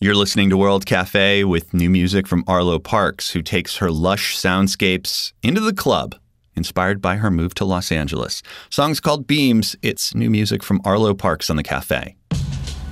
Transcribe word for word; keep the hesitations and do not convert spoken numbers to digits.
You're listening to World Cafe with new music from Arlo Parks, who takes her lush soundscapes into the club, inspired by her move to Los Angeles. Song's called Beams. It's new music from Arlo Parks on the Cafe.